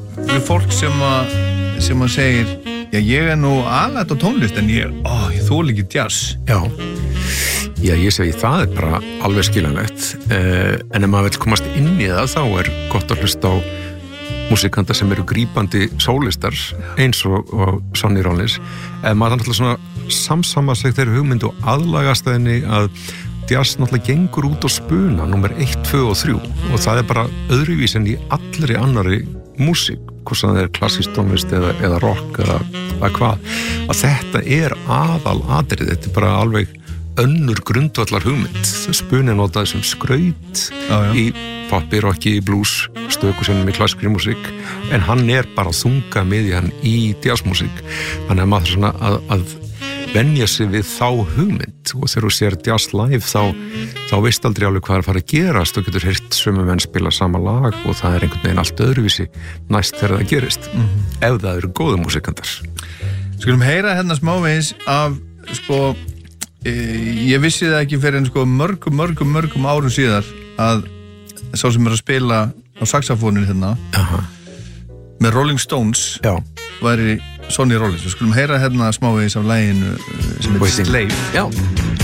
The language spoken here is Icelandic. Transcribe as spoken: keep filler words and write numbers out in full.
við fólk sem að sem að segir, já ég er nú aðlætt á tónlist en ég er, ó, ég þoli ekki jazz. Já, já ég segi það er bara alveg skiljanlegt eh, en ef maður vil komast inn í það þá er gott að hlusta á músikanta sem eru grípandi sólistar eins og, og Sonny Rollins ef maður náttúrulega svona samsama sig þeirri hugmynd og aðlagast henni að jazz náttúrulega gengur út á spuna númer eitt, tvö og þrjú og það er bara öðruvís en í allri annari músík, hvort sem það er klassísk tónlist eða, eða rock eða, eða hvað, að þetta er aðal atrið, þetta er bara alveg önnur grundvallar hugmynd spunni notaði sem skraut já, já. Í poppi, rocki, blues stöku sem í klassískri músík en hann er bara þunga miðjan í jazzmúsík, þannig að maður svona að, að venja sig við þá hugmynd og þegar þú sér jazz live þá, þá veist aldrei alveg hvað er að fara að gerast og getur heyrt sömu menn spila sama lag og það er einhvern veginn allt öðruvísi næst þegar það gerist mm-hmm. ef það eru góðu músikantar. Skulum heyra hérna smávegis af sko e, ég vissi það ekki fyrir en sko mörgum, mörgum, mörgum árum síðar að sá sem er að spila á saxofónin hérna Aha. með Rolling Stones Já. væri Sonny Rollins. Við skulum heyra hérna smávegis af laginu sem heitir Slave. Já.